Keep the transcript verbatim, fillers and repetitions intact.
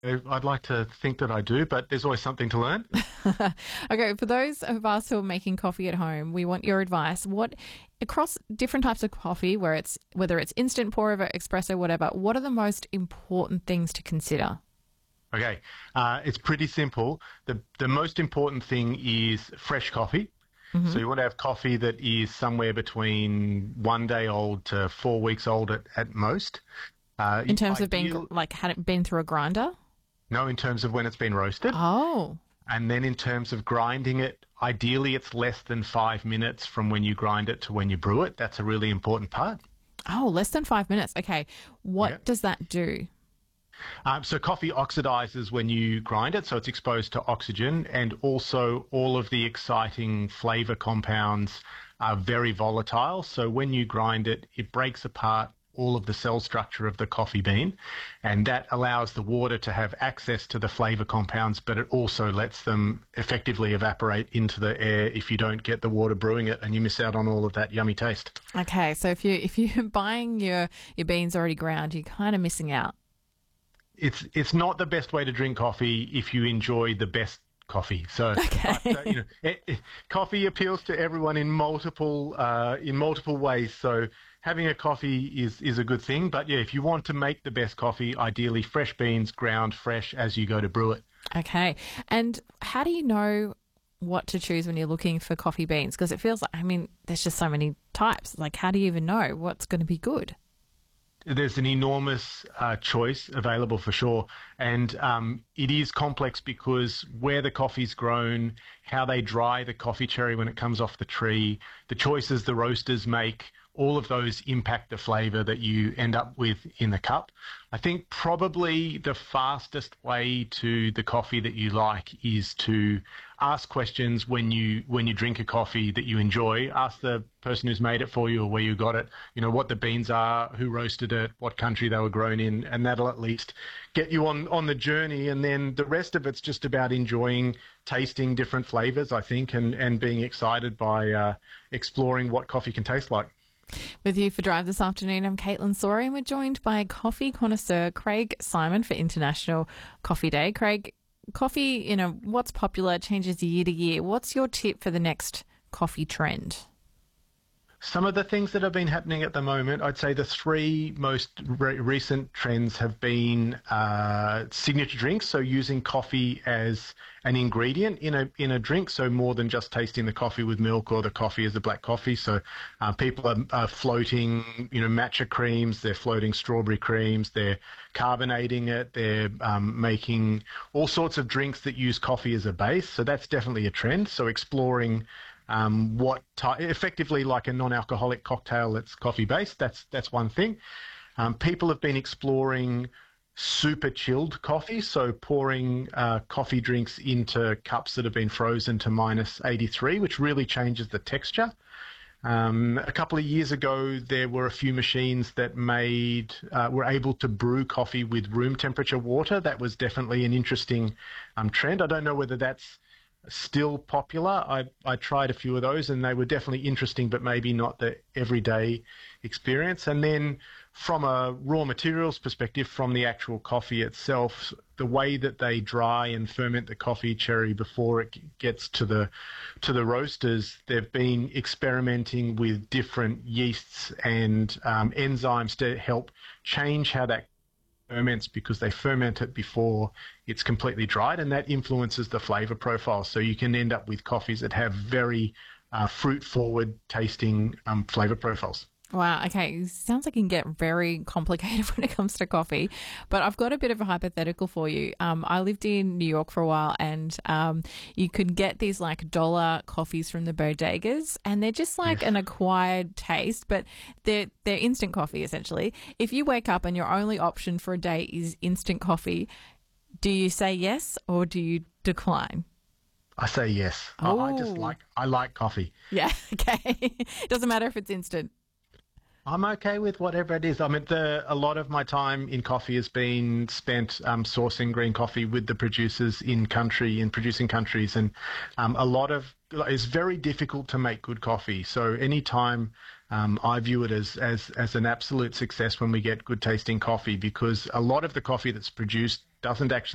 I'd like to think that I do, but there's always something to learn. Okay, for those of us who are making coffee at home, we want your advice. What across different types of coffee, where it's whether it's instant pour over, espresso, whatever, what are the most important things to consider? Okay, uh, it's pretty simple. The the most important thing is fresh coffee. So you want to have coffee that is somewhere between one day old to four weeks old at, at most. Uh, In terms of being ideal- like had it been through a grinder? No, in terms of when it's been roasted. Oh, And then in terms of grinding it, ideally it's less than five minutes from when you grind it to when you brew it. That's a really important part. oh, less than five minutes. Okay, what Yeah. does that do? Um, so coffee oxidizes when you grind it, so it's exposed to oxygen, and also all of the exciting flavor compounds are very volatile. So when you grind it, it breaks apart all of the cell structure of the coffee bean, and that allows the water to have access to the flavor compounds, but it also lets them effectively evaporate into the air if you don't get the water brewing it, and you miss out on all of that yummy taste. Okay, so if you if you're buying your your beans already ground, you're kind of missing out. It's it's not the best way to drink coffee if you enjoy the best coffee. So, Okay. but, uh, you know, it, it- coffee appeals to everyone in multiple uh, in multiple ways. So, having a coffee is is a good thing. But yeah, if you want to make the best coffee, ideally fresh beans, ground fresh as you go to brew it. Okay, and how do you know what to choose when you're looking for coffee beans? Because it feels like, I mean, there's just so many types. Like, how do you even know what's going to be good? There's an enormous uh, choice available for sure. And um, it is complex because where the coffee's grown, how they dry the coffee cherry when it comes off the tree, the choices the roasters make, all of those impact the flavor that you end up with in the cup. I think probably the fastest way to the coffee that you like is to ask questions when you when you drink a coffee that you enjoy. Ask the person who's made it for you or where you got it, you know, what the beans are, who roasted it, what country they were grown in, and that'll at least get you on, on the journey. And then the rest of it's just about enjoying tasting different flavors, I think, and, and being excited by uh, exploring what coffee can taste like. With you for Drive this afternoon, I'm Caitlin Sorey, and we're joined by coffee connoisseur Craig Simon for International Coffee Day. Craig, coffee, you know, what's popular changes year to year. What's your tip for the next coffee trend? Some of the things that have been happening at the moment, I'd say the three most re- recent trends have been uh, signature drinks, so using coffee as an ingredient in a in a drink, so more than just tasting the coffee with milk or the coffee as a black coffee. So uh, people are, are floating, you know, matcha creams, they're floating strawberry creams, they're carbonating it, they're um, making all sorts of drinks that use coffee as a base. So that's definitely a trend. So exploring Um, what ty- effectively like a non-alcoholic cocktail that's coffee-based. That's that's one thing. Um, people have been exploring super chilled coffee, so pouring uh, coffee drinks into cups that have been frozen to minus eighty-three, which really changes the texture. Um, a couple of years ago, there were a few machines that made uh, were able to brew coffee with room temperature water. That was definitely an interesting um, trend. I don't know whether that's still popular. I, I tried a few of those and they were definitely interesting, but maybe not the everyday experience. And then from a raw materials perspective, from the actual coffee itself, the way that they dry and ferment the coffee cherry before it gets to the to the roasters, they've been experimenting with different yeasts and um, enzymes to help change how that ferments, because they ferment it before it's completely dried, and that influences the flavor profile. So you can end up with coffees that have very uh, fruit-forward tasting um, flavor profiles. Wow, okay. Sounds like it can get very complicated when it comes to coffee. But I've got a bit of a hypothetical for you. Um, I lived in New York for a while, and um, you could get these like dollar coffees from the bodegas, and they're just like Yes. an acquired taste, but they're they're instant coffee essentially. If you wake up and your only option for a day is instant coffee, do you say yes or do you decline? I say yes. I, I just Oh. like I like coffee. Yeah, okay. Doesn't matter if it's instant. I'm okay with whatever it is. I mean, the, a lot of my time in coffee has been spent um, sourcing green coffee with the producers in country, in producing countries, and um, a lot of it's very difficult to make good coffee. So anytime um, I view it as, as as an absolute success when we get good tasting coffee, because a lot of the coffee that's produced doesn't actually